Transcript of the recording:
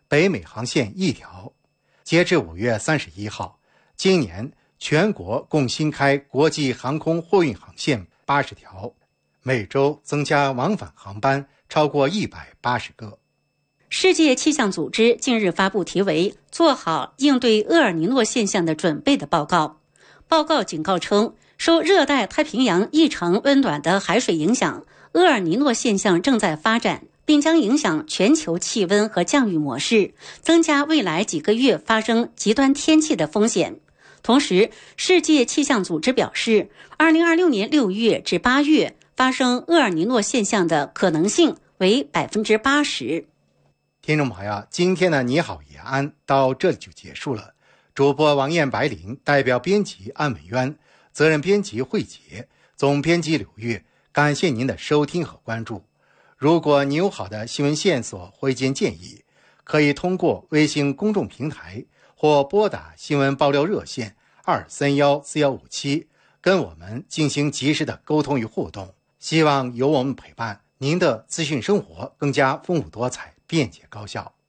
北美航线1条。截至5月31号，今年全国共新开国际航空货运航线80条，每周增加往返航班超过180个。 世界气象组织近日发布题为《做好应对厄尔尼诺现象的准备》的报告。报告警告称，受热带太平洋异常温暖的海水影响，厄尔尼诺现象正在发展，并将影响全球气温和降雨模式，增加未来几个月发生极端天气的风险。同时，世界气象组织表示，2026年6月至8月发生厄尔尼诺现象的可能性为80%。 听众朋友，今天的你好延安到这里就结束了。主播王艳白灵代表编辑安文渊，责任编辑慧杰，总编辑刘月，感谢您的收听和关注。如果你有好的新闻线索或意见建议，可以通过微信公众平台或拨打新闻爆料热线2314157跟我们进行及时的沟通与互动。希望有我们陪伴，您的资讯生活更加丰富多彩、便捷高效。